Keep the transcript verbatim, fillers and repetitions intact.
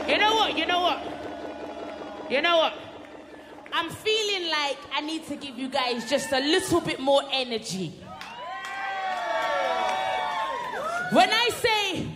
You know what? You know what? You know what? I'm feeling like I need to give you guys just a little bit more energy. When I say